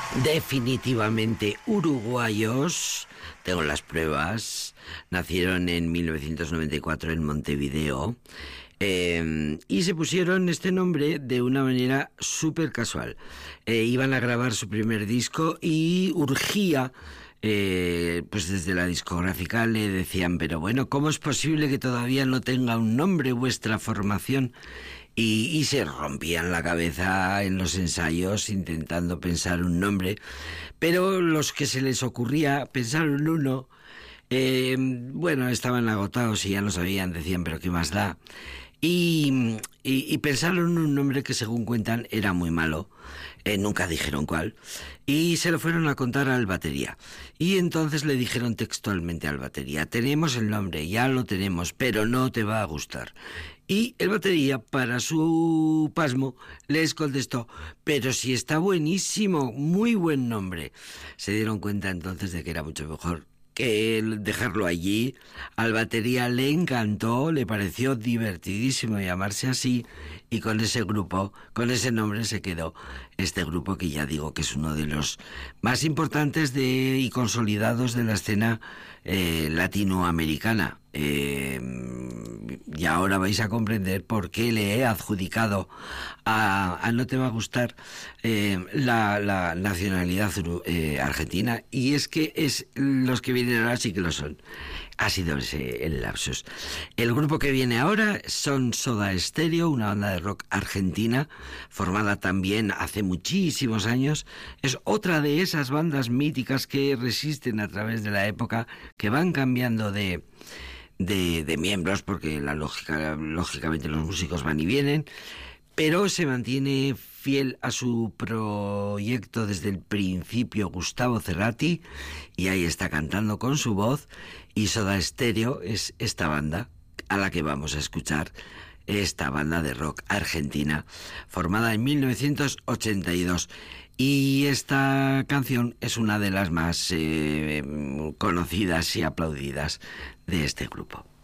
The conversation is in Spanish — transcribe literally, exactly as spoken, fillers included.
Definitivamente uruguayos, tengo las pruebas. Nacieron en mil novecientos noventa y cuatro en Montevideo, eh, y se pusieron este nombre de una manera súper casual. Eh, iban a grabar su primer disco y urgía, eh, pues desde la discográfica le decían, pero bueno, ¿cómo es posible que todavía no tenga un nombre vuestra formación? Y, y se rompían la cabeza en los ensayos intentando pensar un nombre, pero los que se les ocurría pensaron uno. Eh, bueno, estaban agotados y ya no sabían, decían, pero ¿qué más da? Y, y, y pensaron un nombre que, según cuentan, era muy malo. Eh, nunca dijeron cuál. Y se lo fueron a contar al batería. Y entonces le dijeron textualmente al batería: tenemos el nombre, ya lo tenemos, pero no te va a gustar. Y el batería, para su pasmo, les contestó: pero si está buenísimo, muy buen nombre. Se dieron cuenta entonces de que era mucho mejor que dejarlo allí. Al batería le encantó, le pareció divertidísimo llamarse así, y con ese grupo, con ese nombre se quedó este grupo, que ya digo que es uno de los más importantes de, y consolidados de la escena eh, latinoamericana. Eh, y ahora vais a comprender por qué le he adjudicado a, a No Te Va a Gustar eh, la, la nacionalidad eh, argentina, y es que es los que vienen ahora sí que lo son. Ha sido ese el lapsus. El grupo que viene ahora son Soda Stereo, una banda de rock argentina formada también hace muchísimos años. Es otra de esas bandas míticas que resisten a través de la época, que van cambiando de De, de miembros, porque la lógica, lógicamente los músicos van y vienen, pero se mantiene fiel a su proyecto desde el principio Gustavo Cerati, y ahí está cantando con su voz. Y Soda Stereo es esta banda a la que vamos a escuchar, esta banda de rock argentina formada en mil novecientos ochenta y dos. Y esta canción es una de las más eh, conocidas y aplaudidas de este grupo.